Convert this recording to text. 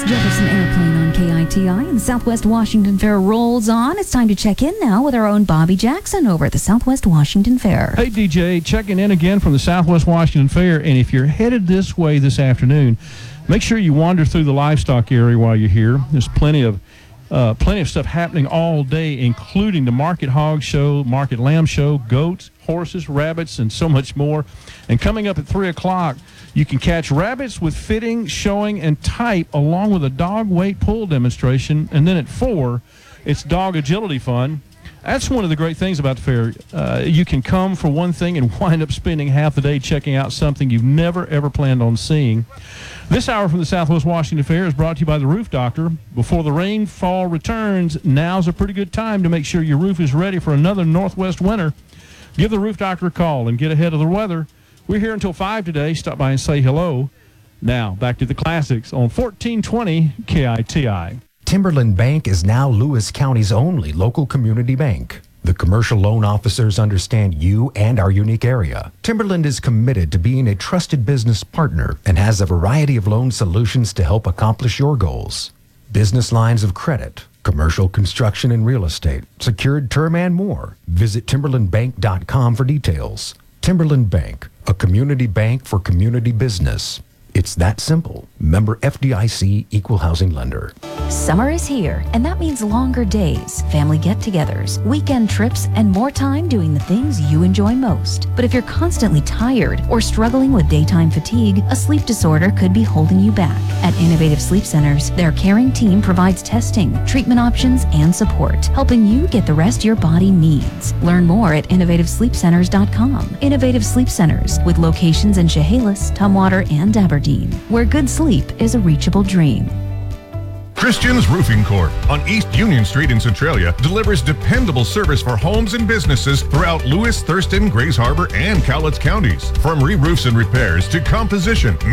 Jefferson Airplane on KITI, and the Southwest Washington Fair rolls on. It's time to check in now with our own Bobby Jackson over at the Southwest Washington Fair. Hey, DJ, checking in again from the Southwest Washington Fair, and if you're headed this way this afternoon, make sure you wander through the livestock area while you're here. There's plenty of stuff happening all day, including the Market Hog Show, Market Lamb Show, goats, horses, rabbits, and so much more. And coming up at 3 o'clock, you can catch rabbits with fitting, showing, and type, along with a dog weight pull demonstration. And then at 4, it's dog agility fun. That's one of the great things about the fair. You can come for one thing and wind up spending half the day checking out something you've never, ever planned on seeing. This hour from the Southwest Washington Fair is brought to you by the Roof Doctor. Before the rainfall returns, now's a pretty good time to make sure your roof is ready for another northwest winter. Give the Roof Doctor a call and get ahead of the weather. We're here until 5 today. Stop by and say hello. Now, back to the classics on 1420 KITI. Timberland Bank is now Lewis County's only local community bank. The commercial loan officers understand you and our unique area. Timberland is committed to being a trusted business partner and has a variety of loan solutions to help accomplish your goals. Business lines of credit, commercial construction and real estate, secured term, and more. Visit timberlandbank.com for details. Timberland Bank, a community bank for community business. It's that simple. Member FDIC, Equal Housing Lender. Summer is here, and that means longer days, family get-togethers, weekend trips, and more time doing the things you enjoy most. But if you're constantly tired or struggling with daytime fatigue, a sleep disorder could be holding you back. At Innovative Sleep Centers, their caring team provides testing, treatment options, and support, helping you get the rest your body needs. Learn more at innovativesleepcenters.com. Innovative Sleep Centers, with locations in Chehalis, Tumwater, and Aberdeen, where good sleep is a reachable dream. Christian's Roofing Corp. on East Union Street in Centralia delivers dependable service for homes and businesses throughout Lewis, Thurston, Grays Harbor, and Cowlitz counties. From re-roofs and repairs to composition,